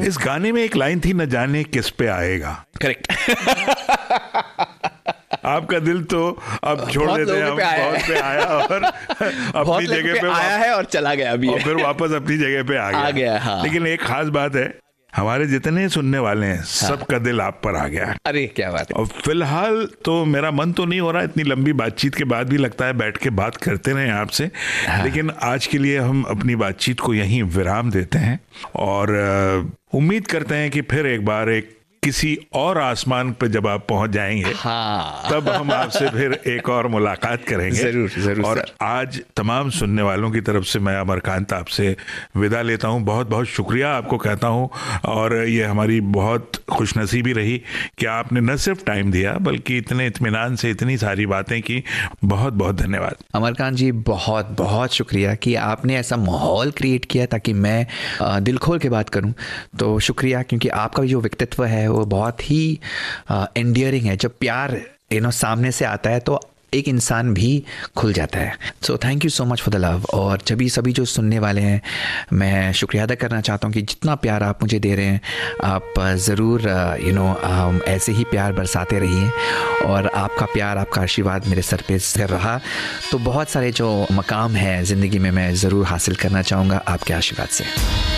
इस गाने में एक लाइन थी, न जाने किस पे आएगा। करेक्ट। आपका दिल तो अब छोड़ देते हैं, हम बहुत पे आया और अपनी जगह पे आया है और चला गया अभी, और फिर वापस अपनी जगह पे आ गया। हाँ। लेकिन एक खास बात है, हमारे जितने सुनने वाले हैं सबका दिल आप पर आ गया। अरे क्या बात है। और फिलहाल तो मेरा मन तो नहीं हो रहा, इतनी लंबी बातचीत के बाद भी लगता है बैठ के बात करते रहे आपसे। लेकिन आज के लिए हम अपनी बातचीत को यहीं विराम देते हैं और उम्मीद करते हैं कि फिर एक बार किसी और आसमान पे जब आप पहुंच जाएंगे, तब हम आपसे फिर एक और मुलाकात करेंगे। जरूर और सर। आज तमाम सुनने वालों की तरफ से मैं अमरकांत आपसे विदा लेता हूं। बहुत बहुत शुक्रिया आपको कहता हूं, और ये हमारी बहुत खुशनसीबी रही कि आपने न सिर्फ टाइम दिया बल्कि इतने इत्मीनान से इतनी सारी बातें की। बहुत बहुत धन्यवाद अमरकांत जी, बहुत बहुत शुक्रिया कि आपने ऐसा माहौल क्रिएट किया ताकि मैं दिल खोल के बात करूं। तो शुक्रिया, क्योंकि आपका जो व्यक्तित्व है वो बहुत ही एंडियरिंग है। जब प्यार सामने से आता है तो एक इंसान भी खुल जाता है। So thank you so much for the love. और सभी जो सुनने वाले हैं, मैं शुक्रिया अदा करना चाहता हूँ कि जितना प्यार आप मुझे दे रहे हैं, आप ज़रूर ऐसे ही प्यार बरसाते रहिए। और आपका प्यार, आपका आशीर्वाद मेरे सर पे कर रहा तो बहुत सारे जो मकाम है ज़िंदगी में मैं ज़रूर हासिल करना चाहूँगा आपके आशीर्वाद से।